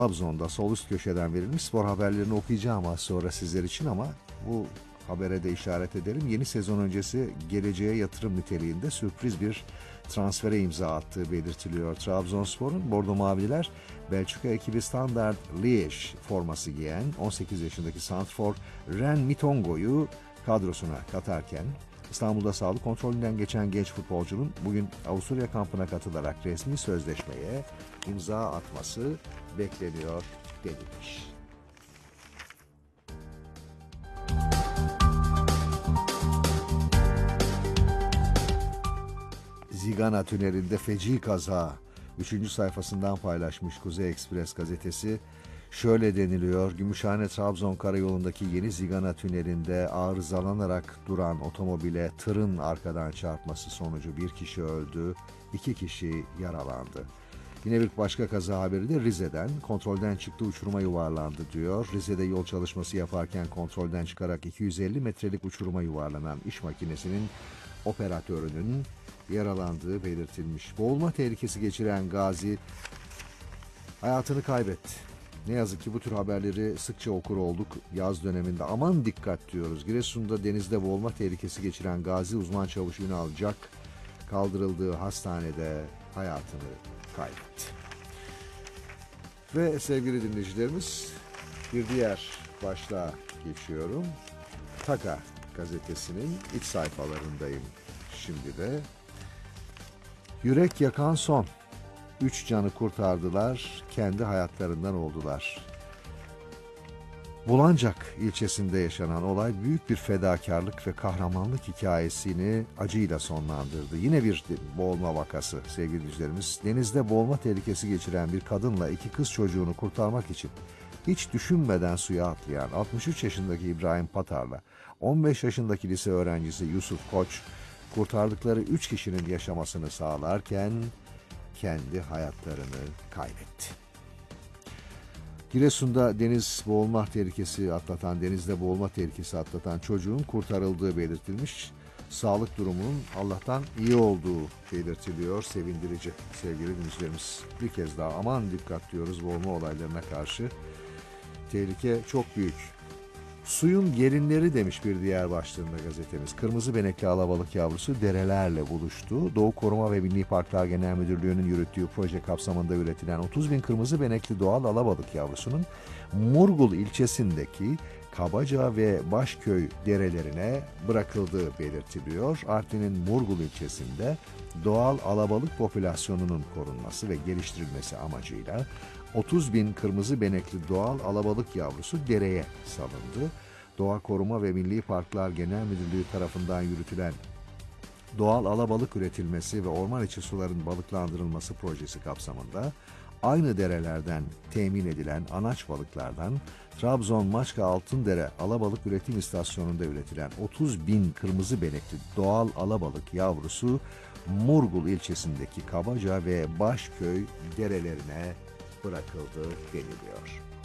Trabzon'da sol üst köşeden verilmiş spor haberlerini okuyacağım az sonra sizler için ama bu habere de işaret edelim. Yeni sezon öncesi geleceğe yatırım niteliğinde sürpriz bir transfere imza attığı belirtiliyor. Trabzonspor'un Bordo Mavililer Belçika ekibi Standard Liège forması giyen 18 yaşındaki santrfor Ren Mitongo'yu kadrosuna katarken İstanbul'da sağlık kontrolünden geçen genç futbolcunun bugün Avusturya kampına katılarak resmi sözleşmeye imza atması bekleniyor denilmiş. Zigana Tüneli'nde feci kaza 3. sayfasından paylaşmış Kuzey Ekspres gazetesi. Şöyle deniliyor: Gümüşhane-Trabzon karayolundaki yeni Zigana Tüneli'nde arızalanarak duran otomobile tırın arkadan çarpması sonucu bir kişi öldü, 2 kişi yaralandı. Yine bir başka kaza haberi de Rize'den. Kontrolden çıktı, uçuruma yuvarlandı diyor. Rize'de yol çalışması yaparken kontrolden çıkarak 250 metrelik uçuruma yuvarlanan iş makinesinin operatörünün yaralandığı belirtilmiş. Boğulma tehlikesi geçiren Gazi hayatını kaybetti. Ne yazık ki bu tür haberleri sıkça okur olduk yaz döneminde. Aman dikkat diyoruz. Giresun'da denizde boğulma tehlikesi geçiren Gazi uzman çavuş Ünal Cak kaldırıldığı hastanede hayatını kaybetti. Ve sevgili dinleyicilerimiz, bir diğer başlığa geçiyorum. Taka gazetesinin iç sayfalarındayım şimdi de. Yürek yakan son. 3 canı kurtardılar, kendi hayatlarından oldular. Bulancak ilçesinde yaşanan olay büyük bir fedakarlık ve kahramanlık hikayesini acıyla sonlandırdı. Yine bir boğulma vakası sevgili dinleyicilerimiz. Denizde boğulma tehlikesi geçiren bir kadınla 2 kız çocuğunu kurtarmak için hiç düşünmeden suya atlayan 63 yaşındaki İbrahim Patar'la 15 yaşındaki lise öğrencisi Yusuf Koç kurtardıkları 3 kişinin yaşamasını sağlarken kendi hayatlarını kaybetti. Giresun'da denizde boğulma tehlikesi atlatan çocuğun kurtarıldığı belirtilmiş. Sağlık durumunun Allah'tan iyi olduğu belirtiliyor. Sevindirici sevgili dinleyicilerimiz. Bir kez daha aman dikkat diyoruz boğulma olaylarına karşı. Tehlike çok büyük. Suyun gelinleri demiş bir diğer başlığında gazetemiz. Kırmızı benekli alabalık yavrusu derelerle buluştu. Doğu Koruma ve Milli Parklar Genel Müdürlüğü'nün yürüttüğü proje kapsamında üretilen 30 bin kırmızı benekli doğal alabalık yavrusunun Murgul ilçesindeki Kabaca ve Başköy derelerine bırakıldığı belirtiliyor. Artvin'in Murgul ilçesinde doğal alabalık popülasyonunun korunması ve geliştirilmesi amacıyla 30 bin kırmızı benekli doğal alabalık yavrusu dereye salındı. Doğa Koruma ve Milli Parklar Genel Müdürlüğü tarafından yürütülen doğal alabalık üretilmesi ve orman içi suların balıklandırılması projesi kapsamında aynı derelerden temin edilen anaç balıklardan Trabzon Maçka Altındere Alabalık Üretim İstasyonu'nda üretilen 30 bin kırmızı benekli doğal alabalık yavrusu Murgul ilçesindeki Kabaca ve Başköy derelerine bırakıldı deniliyor.